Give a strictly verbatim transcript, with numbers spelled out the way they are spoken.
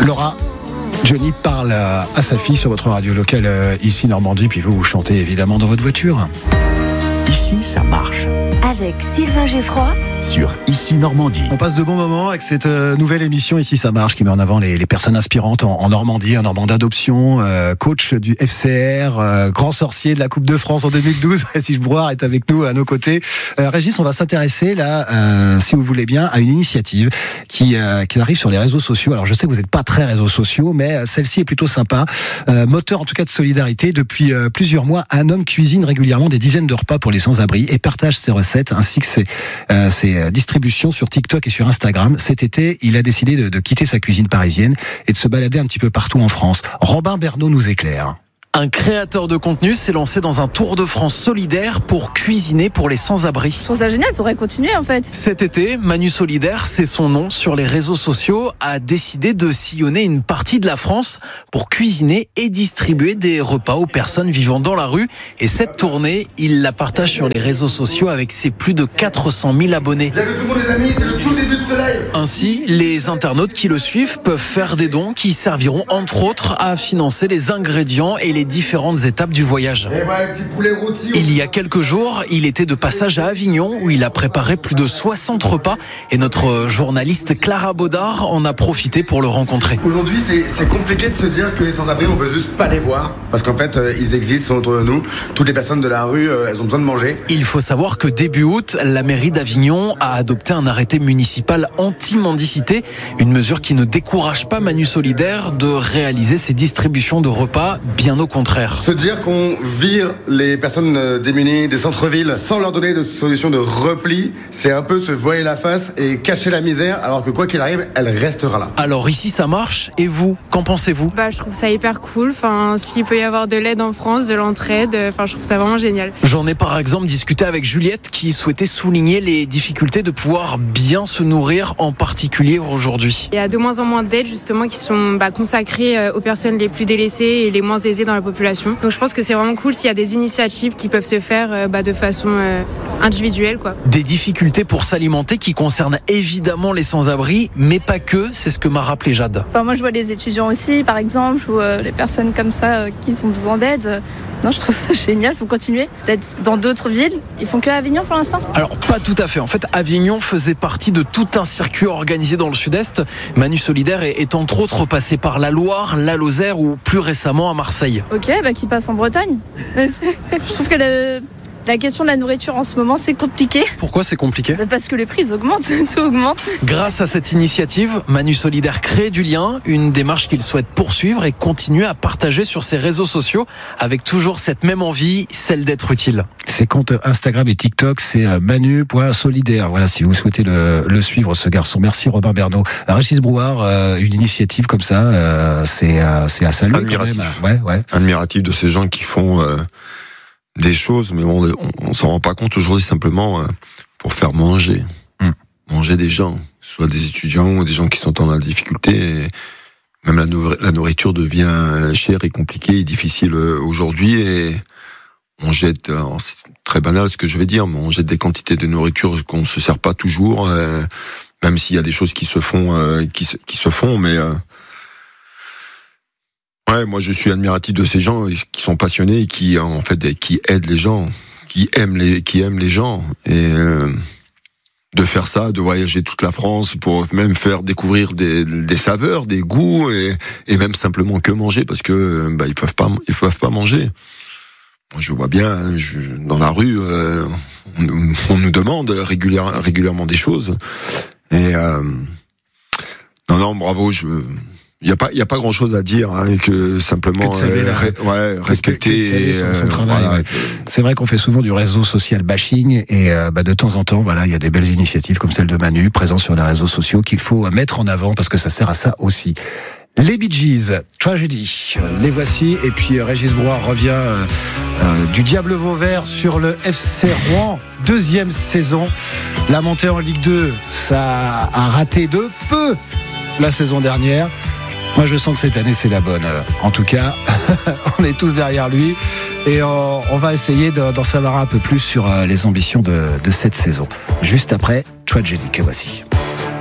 Laura, Johnny parle à, à sa fille sur votre radio locale euh, ici Normandie, puis vous, vous chantez évidemment dans votre voiture. Ici, ça marche. Avec Sylvain Geffroy Sur Ici Normandie. On passe de bons moments avec cette euh, nouvelle émission Ici ça marche qui met en avant les, les personnes inspirantes en, en Normandie, un Normand d'adoption, euh, coach du F C R, euh, grand sorcier de la Coupe de France en deux mille douze. Régis Brouard est avec nous à nos côtés. Euh, Régis, on va s'intéresser là, euh, si vous voulez bien, à une initiative qui, euh, qui arrive sur les réseaux sociaux. Alors je sais que vous n'êtes pas très réseaux sociaux, mais celle-ci est plutôt sympa. Euh, moteur en tout cas de solidarité. Depuis euh, plusieurs mois, un homme cuisine régulièrement des dizaines de repas pour les sans-abri et partage ses recettes ainsi que ses, euh, ses distributions sur TikTok et sur Instagram. Cet été, il a décidé de, de quitter sa cuisine parisienne et de se balader un petit peu partout en France. Robin Bernot nous éclaire. Un créateur de contenu s'est lancé dans un Tour de France solidaire pour cuisiner pour les sans-abri. Je trouve ça génial, il faudrait continuer en fait. Cet été, Manu Solidaire, c'est son nom sur les réseaux sociaux, a décidé de sillonner une partie de la France pour cuisiner et distribuer des repas aux personnes vivant dans la rue. Et cette tournée, il la partage sur les réseaux sociaux avec ses plus de quatre cent mille abonnés. Bienvenue tout le monde les amis, c'est le tout début de soleil. Ainsi, les internautes qui le suivent peuvent faire des dons qui serviront entre autres à financer les ingrédients et les différentes étapes du voyage. Et voilà, petit poulet rôti. Il y a quelques jours, il était de passage à Avignon où il a préparé plus de soixante repas et notre journaliste Clara Baudard en a profité pour le rencontrer. Aujourd'hui, c'est, c'est compliqué de se dire que les sans-abri, on veut juste pas les voir parce qu'en fait, euh, ils existent, sont autour de nous. Toutes les personnes de la rue, euh, elles ont besoin de manger. Il faut savoir que début août, la mairie d'Avignon a adopté un arrêté municipal anti-mendicité, une mesure qui ne décourage pas Manu Solidaire de réaliser ses distributions de repas, bien au contraire. Se dire qu'on vire les personnes démunies des centres-villes sans leur donner de solution de repli, c'est un peu se voiler la face et cacher la misère, alors que quoi qu'il arrive, elle restera là. Alors ici ça marche, et vous, qu'en pensez-vous ? Bah, je trouve ça hyper cool, enfin, s'il peut y avoir de l'aide en France, de l'entraide, enfin, je trouve ça vraiment génial. J'en ai par exemple discuté avec Juliette qui souhaitait souligner les difficultés de pouvoir bien se nourrir, en particulier aujourd'hui. Il y a de moins en moins d'aides justement qui sont bah, consacrées aux personnes les plus délaissées et les moins aisées dans la population. Donc je pense que c'est vraiment cool s'il y a des initiatives qui peuvent se faire euh, bah, de façon euh, individuelle, quoi. Des difficultés pour s'alimenter qui concernent évidemment les sans-abri, mais pas que, c'est ce que m'a rappelé Jade. Enfin, moi je vois les étudiants aussi par exemple, ou euh, les personnes comme ça euh, qui ont besoin d'aide. Non, je trouve ça génial, il faut continuer. Peut-être dans d'autres villes, ils font que Avignon pour l'instant ? Alors pas tout à fait, en fait Avignon faisait partie de tout un circuit organisé dans le sud-est. Manu Solidaire est, est entre autres passé par la Loire, la Lozère ou plus récemment à Marseille. Ok, bah qui passe en Bretagne. Je trouve que le... La question de la nourriture en ce moment, c'est compliqué. Pourquoi c'est compliqué ? Parce que les prix augmentent, tout augmente. Grâce à cette initiative, Manu Solidaire crée du lien, une démarche qu'il souhaite poursuivre et continuer à partager sur ses réseaux sociaux avec toujours cette même envie, celle d'être utile. Ses comptes Instagram et TikTok, c'est manu point solidaire. Voilà, si vous souhaitez le, le suivre, ce garçon. Merci Robin Bernot. Régis Brouard, euh, une initiative comme ça, euh, c'est, euh, c'est à saluer. Admiratif. Quand même. Ouais, ouais. Admiratif de ces gens qui font euh, des choses, mais on, on, on s'en rend pas compte aujourd'hui simplement euh, pour faire manger. Mm. Manger des gens, soit des étudiants ou des gens qui sont en difficulté. Et même la, nourri- la nourriture devient chère et compliquée et difficile aujourd'hui. Et on jette, alors c'est très banal ce que je vais dire, mais on jette des quantités de nourriture qu'on ne se sert pas toujours, euh, même s'il y a des choses qui se font, euh, qui, se, qui se font, mais... Euh, Ouais, moi je suis admiratif de ces gens qui sont passionnés et qui en fait qui aident les gens, qui aiment les qui aiment les gens et euh, de faire ça, de voyager toute la France pour même faire découvrir des, des saveurs, des goûts et, et même simplement que manger parce que bah ils peuvent pas ils peuvent pas manger. Moi je vois bien je, dans la rue euh, on, on nous demande régulière, régulièrement des choses et euh, non non bravo je Il n'y a pas, il y a pas grand chose à dire, hein, que simplement que euh, la, ré, ouais, respecter son, euh, son travail. Voilà. Ouais. C'est vrai qu'on fait souvent du réseau social bashing et euh, bah, de temps en temps, voilà, il y a des belles initiatives comme celle de Manu, présentes sur les réseaux sociaux, qu'il faut mettre en avant parce que ça sert à ça aussi. Les Bee Gees, Tragedy, les voici. Et puis Régis Brouard revient euh, euh, du Diable Vauvert sur le F C Rouen, deuxième saison. La montée en Ligue deux, ça a raté de peu la saison dernière. Moi, je sens que cette année, c'est la bonne. En tout cas, on est tous derrière lui. Et on, on va essayer de, d'en savoir un peu plus sur les ambitions de, de cette saison. Juste après, Tragedy, que voici.